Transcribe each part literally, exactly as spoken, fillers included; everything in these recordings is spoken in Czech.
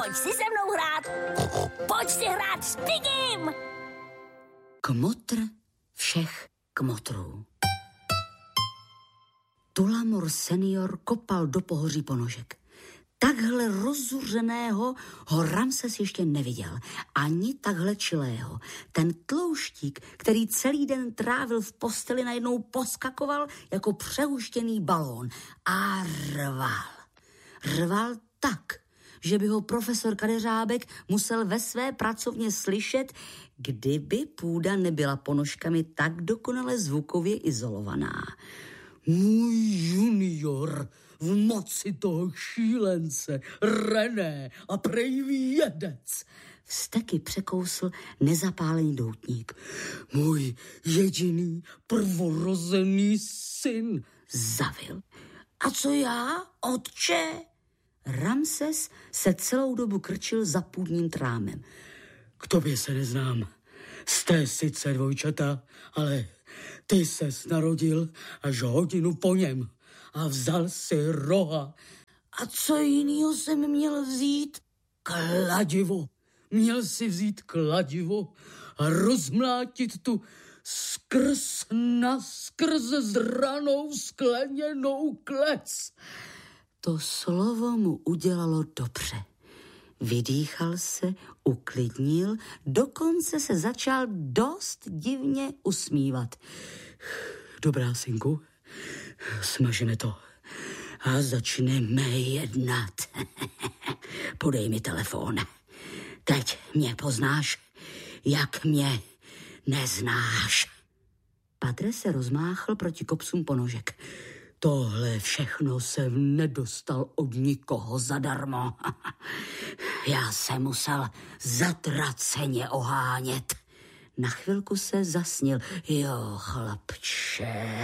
pojď si se mnou hrát. Pojď si hrát s Pigim. Kmotr všech kmotrů. Tulamor senior kopal do pohoří ponožek. Takhle rozuřeného ho Ramses ještě neviděl. Ani takhle čilého. Ten tlouštík, který celý den trávil v posteli, najednou poskakoval jako přehuštěný balón a rval. Rval tak, že by ho profesor Kadeřábek musel ve své pracovně slyšet, kdyby půda nebyla ponožkami tak dokonale zvukově izolovaná. Můj junior v moci toho šílence, René a prej vědec. Vzteky překousl nezapálený doutník. Můj jediný prvorozený syn, zavil. A co já, otče? Ramses se celou dobu krčil za půdním trámem. K tobě se neznám. Jste sice dvojčata, ale ty ses narodil až hodinu po něm a vzal si roha. A co jinýho jsem měl vzít? Kladivo. Měl si vzít kladivo a rozmlátit tu skrz na skrz zranou skleněnou klec. To slovo mu udělalo dobře. Vydýchal se, uklidnil, dokonce se začal dost divně usmívat. Dobrá, synku, smažeme to a začneme jednat. Podej mi telefon. Teď mě poznáš, jak mě neznáš. Padre se rozmáchl proti kopcům ponožek. Tohle všechno jsem nedostal od nikoho zadarmo. Já jsem musel zatraceně ohánět. Na chvilku se zasnil. Jo, chlapče,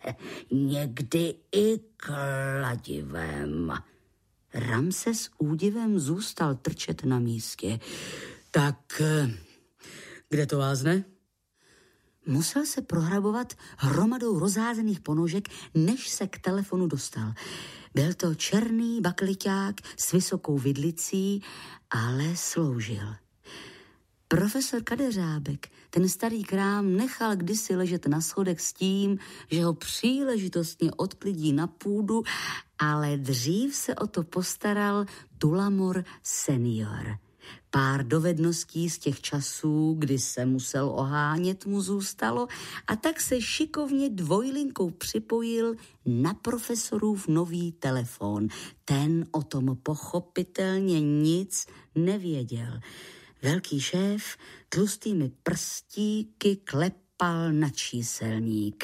někdy i kladivem. Ramses s údivem zůstal trčet na místě. Tak, kde to vázne? Musel se prohrabovat hromadou rozházených ponožek, než se k telefonu dostal. Byl to černý bakliťák s vysokou vidlicí, ale sloužil. Profesor Kadeřábek ten starý krám nechal kdysi ležet na schodech s tím, že ho příležitostně odklidí na půdu, ale dřív se o to postaral Tulamor senior. Pár dovedností z těch časů, kdy se musel ohánět, mu zůstalo a tak se šikovně dvojlinkou připojil na profesorův nový telefon. Ten o tom pochopitelně nic nevěděl. Velký šéf tlustými prstíky klepal na číselník.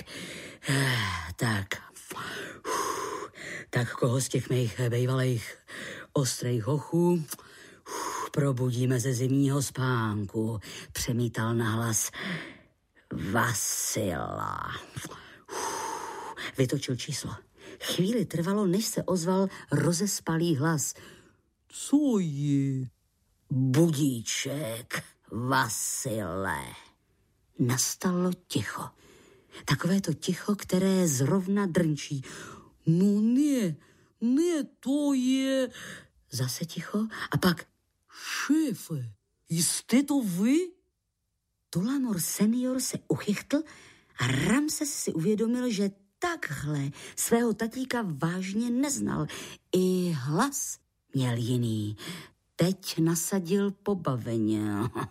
Tak, tak koho z těch mých bejvalejch ostrejch hochů probudíme ze zimního spánku, přemítal nahlas. Vasila. Vytočil číslo. Chvíli trvalo, než se ozval rozespalý hlas. Co je? Budíček, Vasile. Nastalo ticho. Takové to ticho, které zrovna drnčí. No ne, ne, to je... Zase ticho a pak... Šéfe, jste to vy? Tulamor senior se uchychtl a Ramses si uvědomil, že takhle svého tatíka vážně neznal. I hlas měl jiný. Teď nasadil pobaveně.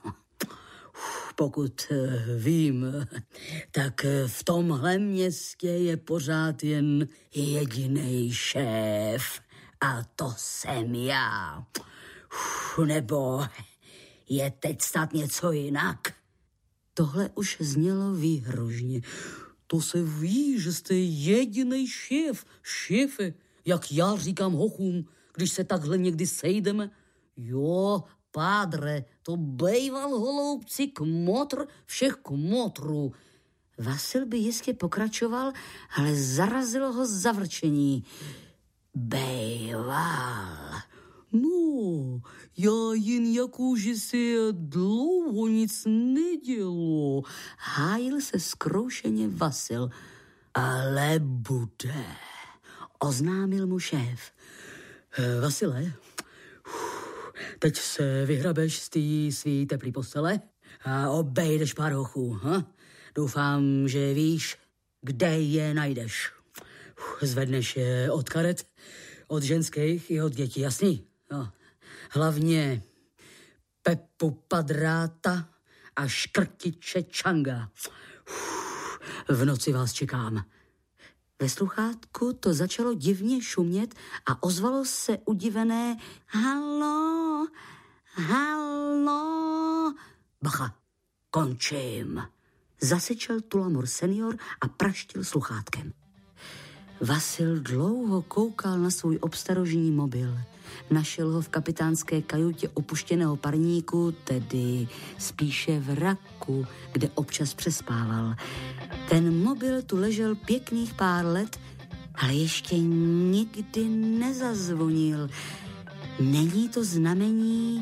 Pokud vím, tak v tomhle městě je pořád jen jedinej šéf. A to jsem já. Nebo je teď snad něco jinak? Tohle už znělo výhružně. To se ví, že jste jedinej šéf. Šéfe, jak já říkám hochům, když se takhle někdy sejdeme. Jo, pádre, to bejval holoubci kmotr všech kmotrů. Vasil by jistě pokračoval, ale zarazilo ho zavrčení. Bejval. No, já jen jako, že se dlouho nic nedělo. Hájil se zkroušeně Vasil. Ale bude, oznámil mu šéf. Vasile, teď se vyhrabeš z té svý teplý postele a obejdeš pár hochů. Ha? Doufám, že víš, kde je najdeš. Zvedneš je od karet, od ženských i od dětí, jasný? Jo. Hlavně Pepu Padráta a Škrtiče Čanga. V noci vás čekám. Ve sluchátku to začalo divně šumět a ozvalo se udivené halo, halo. Bacha, končím. Zasečel Tulamor senior a praštil sluchátkem. Vasil dlouho koukal na svůj obstarožní mobil. Našel ho v kapitánské kajutě opuštěného parníku, tedy spíše v raku, kde občas přespával. Ten mobil tu ležel pěkných pár let, ale ještě nikdy nezazvonil. Není to znamení,